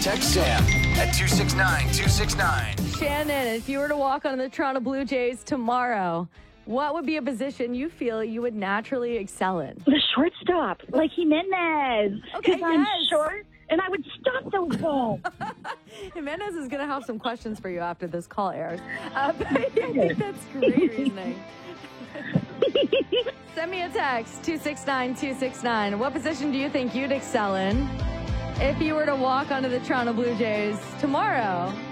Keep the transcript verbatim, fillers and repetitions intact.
Text Sam at two six nine two six nine. Shannon, if you were to walk on the Toronto Blue Jays tomorrow, what would be a position you feel you would naturally excel in? The shortstop, like Jimenez. Okay, Because I'm yes. short and I would stop those balls. Jimenez is going to have some questions for you after this call airs. Uh, but I think that's great reasoning. Send me a text, two six nine two six nine. What position do you think you'd excel in if you were to walk onto the Toronto Blue Jays tomorrow?